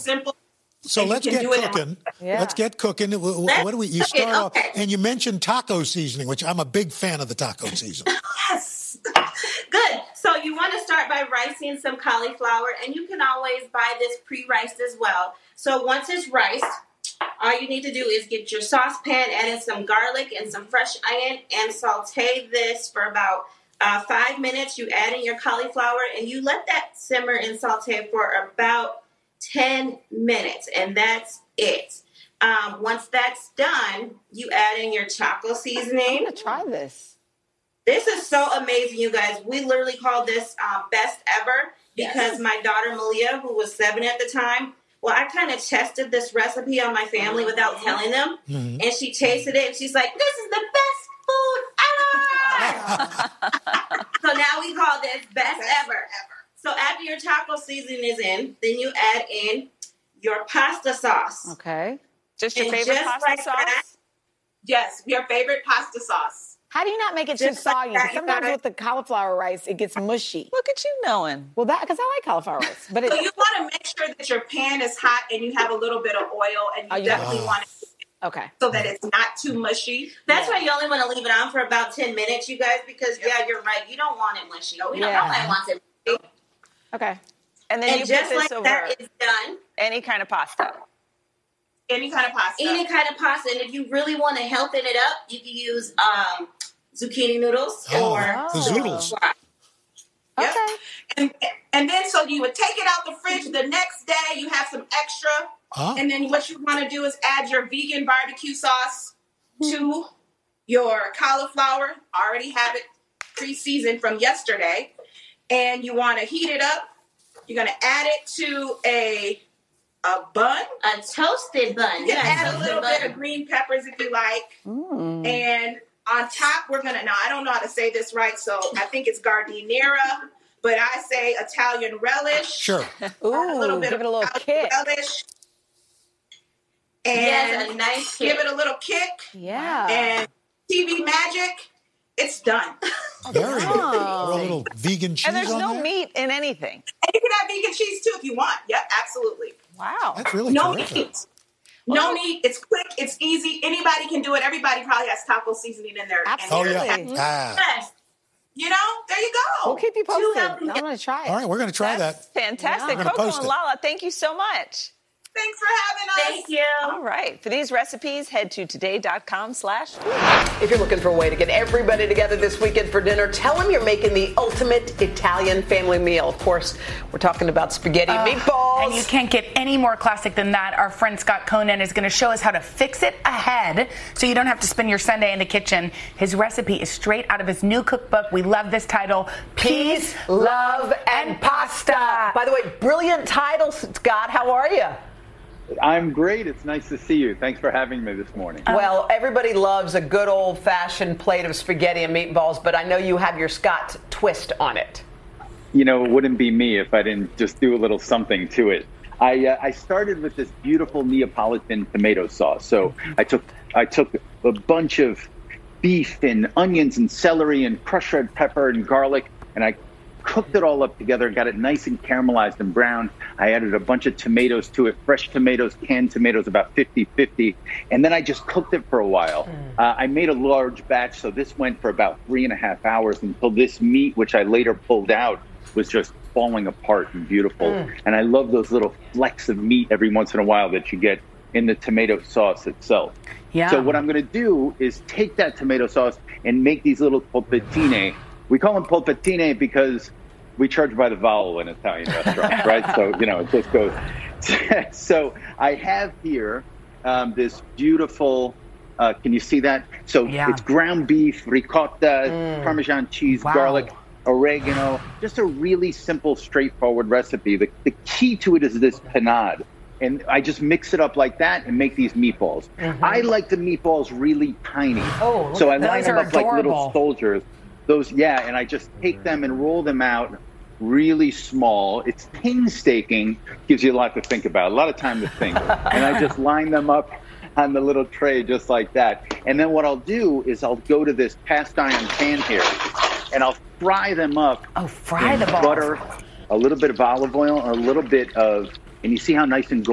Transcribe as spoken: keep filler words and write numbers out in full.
simple. So let's get cooking. Yeah. Let's get cooking. What do we? You start off, okay. And you mentioned taco seasoning, which I'm a big fan of the taco seasoning. Yes. Good. So you want to start by ricing some cauliflower, and you can always buy this pre-riced as well. So once it's riced, all you need to do is get your saucepan, add in some garlic and some fresh onion, and saute this for about uh, five minutes. You add in your cauliflower, and you let that simmer and saute for about ten minutes, and that's it. Um, once that's done, you add in your Choco seasoning. I'm gonna try this. This is so amazing, you guys. We literally call this um, best ever because yes. my daughter Malia, who was seven at the time, well, I kind of tested this recipe on my family without telling them, mm-hmm. and she tasted it, and she's like, "This is the best food ever!" So now we call this best ever. ever. So after your taco seasoning is in, then you add in your pasta sauce. Okay. Just your and favorite just pasta like sauce? That, yes, your favorite pasta sauce. How do you not make it just too soggy? Like sometimes with the cauliflower rice, it gets mushy. Look at you knowing. Well, that because I like cauliflower rice. But so you want to make sure that your pan is hot and you have a little bit of oil, and you oh, definitely oh. want it okay. so that it's not too mushy. That's yeah. why you only want to leave it on for about ten minutes, you guys, because, yeah, yeah you're right. You don't want it mushy. No, we don't yeah. nobody wants it mushy. Okay. And then and you just put this like over that is done. Any kind of pasta. Any kind of pasta. Any kind of pasta. And if you really want to healthen it up, you can use um, zucchini noodles oh, or the zoodles. Yep. Okay. And and then so you would take it out the fridge the next day. You have some extra. Huh? And then what you want to do is add your vegan barbecue sauce to your cauliflower. Already have it pre-seasoned from yesterday. And you want to heat it up. You're going to add it to a a bun. A toasted bun. You can add a little bun. bit of green peppers if you like. Mm. And on top, we're going to, now I don't know how to say this right, so I think it's gardeniera, but I say Italian relish. Sure. Ooh, a little bit give of it a little kick. relish. And yes, a nice kick. Give it a little kick. Yeah. And T V magic. It's done. Very good. Or a little vegan cheese And there's on no there? meat in anything. And you can have vegan cheese, too, if you want. Yep, absolutely. Wow. That's really No terrific. meat. No meat. It's quick. It's easy. Anybody can do it. Everybody probably has taco seasoning in their. Absolutely. Oh, yeah. Ah. You know, there you go. We'll keep you posted. I'm going to try it. All right, we're going to try That's that. fantastic. Yeah. Coco and Lala, thank you so much. Thanks for having us. Thank you. All right. For these recipes, head to today.com slash If you're looking for a way to get everybody together this weekend for dinner, tell them you're making the ultimate Italian family meal. Of course, we're talking about spaghetti and uh, meatballs. And you can't get any more classic than that. Our friend Scott Conan is going to show us how to fix it ahead so you don't have to spend your Sunday in the kitchen. His recipe is straight out of his new cookbook. We love this title, Peace, Love, and Pasta. By the way, brilliant title, Scott. How are you? I'm great. It's nice to see you. Thanks for having me this morning. Well, everybody loves a good old-fashioned plate of spaghetti and meatballs, but I know you have your Scott twist on it. You know, it wouldn't be me if I didn't just do a little something to it. I uh, I started with this beautiful Neapolitan tomato sauce. So I took I took a bunch of beef and onions and celery and crushed red pepper and garlic, and I cooked it all up together, got it nice and caramelized and brown. I added a bunch of tomatoes to it, fresh tomatoes, canned tomatoes, about fifty-fifty. And then I just cooked it for a while. Mm. Uh, I made a large batch, so this went for about three and a half hours until this meat, which I later pulled out, was just falling apart and beautiful. Mm. And I love those little flecks of meat every once in a while that you get in the tomato sauce itself. Yeah. So what I'm going to do is take that tomato sauce and make these little polpettine. We call them polpettine because we charge by the vowel in Italian restaurants, right? So, you know, it just goes. So I have here um, this beautiful, uh, can you see that? So yeah. It's ground beef, ricotta, mm. Parmesan cheese, wow. garlic, oregano, just a really simple, straightforward recipe. The, the key to it is this panade. And I just mix it up like that and make these meatballs. Mm-hmm. I like the meatballs really tiny. Oh, so I line them up adorable. like little soldiers. Those, yeah, and I just take them and roll them out really small. It's painstaking, gives you a lot to think about, a lot of time to think. And I just line them up on the little tray just like that. And then what I'll do is I'll go to this cast iron pan here, and I'll fry them up. Oh, fry in the balls. butter, a little bit of olive oil, and a little bit of, and you see how nice and golden